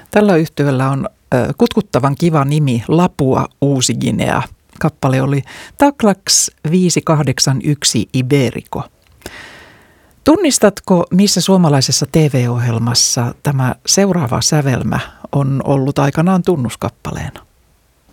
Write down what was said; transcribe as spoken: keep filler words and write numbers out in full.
Tällä yhtyeellä on ö, kutkuttavan kiva nimi Lapua Uusi-Guinea. Kappale oli Taklax viisi kahdeksan yksi Iberico. Tunnistatko, missä suomalaisessa T V-ohjelmassa tämä seuraava sävelmä on ollut aikanaan tunnuskappaleena?